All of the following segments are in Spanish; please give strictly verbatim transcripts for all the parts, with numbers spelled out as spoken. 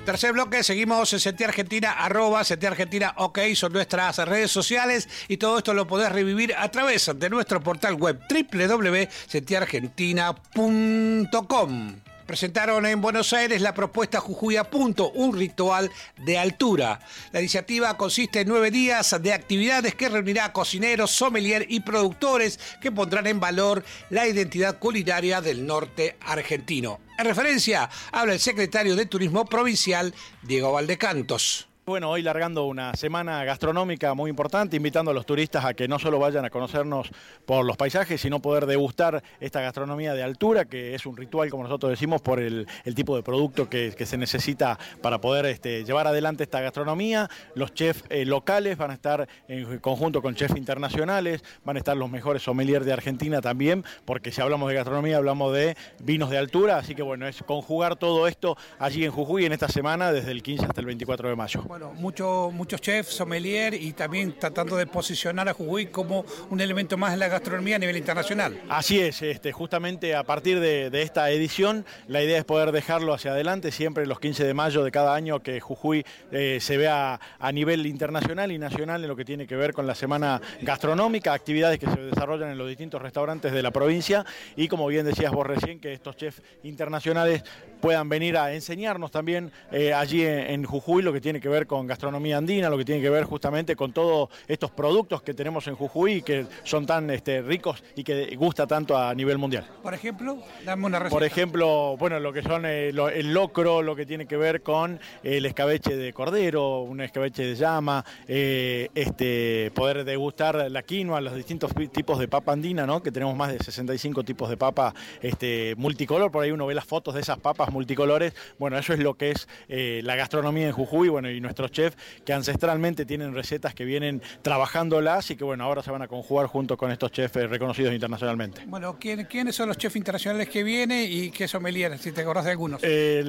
Tercer bloque, seguimos en C T Argentina, arroba C T Argentina, ok, son nuestras redes sociales y todo esto lo podés revivir a través de nuestro portal web doble u doble u doble u punto c t argentina punto com. Presentaron en Buenos Aires la propuesta Jujuy a Punto, un ritual de altura. La iniciativa consiste en nueve días de actividades que reunirá a cocineros, sommelier y productores que pondrán en valor la identidad culinaria del norte argentino. En referencia, habla el secretario de Turismo Provincial, Diego Valdecantos. Bueno, hoy largando una semana gastronómica muy importante, invitando a los turistas a que no solo vayan a conocernos por los paisajes, sino poder degustar esta gastronomía de altura, que es un ritual, como nosotros decimos, por el, el tipo de producto que, que se necesita para poder este, llevar adelante esta gastronomía. Los chefs eh, locales van a estar en conjunto con chefs internacionales, van a estar los mejores sommeliers de Argentina también, porque si hablamos de gastronomía hablamos de vinos de altura, así que bueno, es conjugar todo esto allí en Jujuy en esta semana, desde el quince hasta el veinticuatro de mayo. Bueno, mucho, muchos chefs, sommelier y también tratando de posicionar a Jujuy como un elemento más en la gastronomía a nivel internacional. Así es, este, justamente a partir de, de esta edición la idea es poder dejarlo hacia adelante, siempre los quince de mayo de cada año que Jujuy eh, se vea a nivel internacional y nacional en lo que tiene que ver con la semana gastronómica, actividades que se desarrollan en los distintos restaurantes de la provincia y como bien decías vos recién, que estos chefs internacionales puedan venir a enseñarnos también eh, allí en, en Jujuy lo que tiene que ver con gastronomía andina, lo que tiene que ver justamente con todos estos productos que tenemos en Jujuy y que son tan este, ricos y que gusta tanto a nivel mundial. Por ejemplo, dame una receta. Por ejemplo, bueno, lo que son eh, lo, el locro, lo que tiene que ver con eh, el escabeche de cordero, un escabeche de llama, eh, este, poder degustar la quinoa, los distintos tipos de papa andina, ¿no? Que tenemos más de sesenta y cinco tipos de papa este, multicolor, por ahí uno ve las fotos de esas papas multicolores, bueno, eso es lo que es eh, la gastronomía en Jujuy, bueno, y nuestros chefs que ancestralmente tienen recetas que vienen trabajándolas y que bueno, ahora se van a conjugar junto con estos chefs reconocidos internacionalmente. Bueno, ¿quién, ¿quiénes son los chefs internacionales que vienen y qué sommelier, si te acordás de algunos?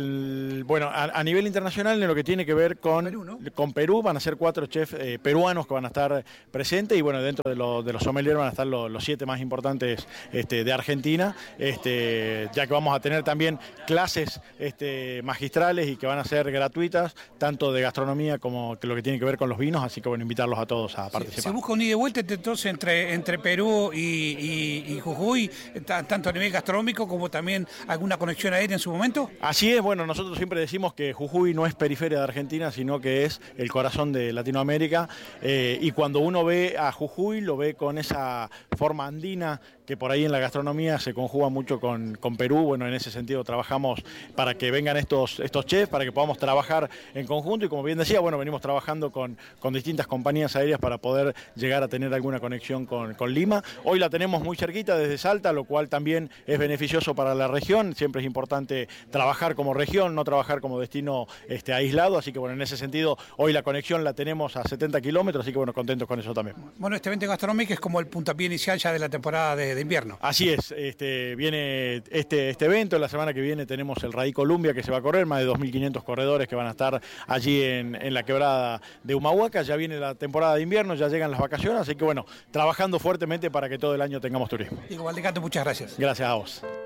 El, bueno, a, a nivel internacional en lo que tiene que ver con Perú, ¿no? Con Perú van a ser cuatro chefs eh, peruanos que van a estar presentes y bueno, dentro de, lo, de los sommeliers van a estar lo, los siete más importantes este, de Argentina, este, ya que vamos a tener también clases este, magistrales y que van a ser gratuitas, tanto de gastronomía como que lo que tiene que ver con los vinos, así que bueno, invitarlos a todos a participar. Se busca un ida y vuelta entonces entre, entre Perú y, y, y Jujuy, tanto a nivel gastronómico como también alguna conexión aérea en su momento. Así es, bueno, nosotros siempre decimos que Jujuy no es periferia de Argentina, sino que es el corazón de Latinoamérica, eh, y cuando uno ve a Jujuy lo ve con esa forma andina que por ahí en la gastronomía se conjuga mucho con, con Perú. Bueno, en ese sentido trabajamos para que vengan estos, estos chefs, para que podamos trabajar en conjunto y como bien decía, bueno, venimos trabajando con, con distintas compañías aéreas para poder llegar a tener alguna conexión con, con Lima. Hoy la tenemos muy cerquita desde Salta, lo cual también es beneficioso para la región. Siempre es importante trabajar como región, no trabajar como destino este, aislado, así que bueno, en ese sentido hoy la conexión la tenemos a setenta kilómetros, así que bueno, contentos con eso también. Bueno, este evento gastronómico es como el puntapié inicial ya de la temporada de, de invierno. Así es, este, viene este, este evento, la semana que viene tenemos el Rally Columbia que se va a correr, más de dos mil quinientos corredores que van a estar allí en, en la quebrada de Humahuaca, ya viene la temporada de invierno, ya llegan las vacaciones, así que bueno, trabajando fuertemente para que todo el año tengamos turismo. Diego Valdecantos, muchas gracias. Gracias a vos.